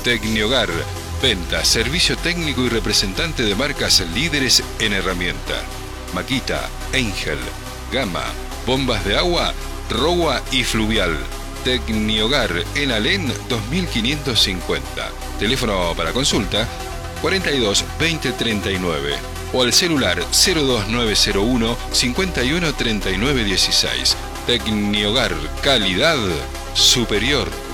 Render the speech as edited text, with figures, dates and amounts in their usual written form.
Tecnihogar, venta, servicio técnico y representante de marcas líderes en herramienta. Makita, Angel, Gama, bombas de agua, Rowa y Fluvial. Tecnihogar en Alén 2550. Teléfono para consulta 42 20 39 o al celular 02901 51 39 16. Tecnihogar, calidad superior.